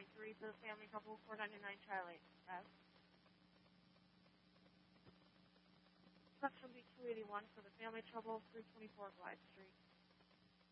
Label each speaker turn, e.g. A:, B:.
A: 323 for the family couple, 499 Charlie Ave. Next will be 281 for the family couple, 324 Blythe Street.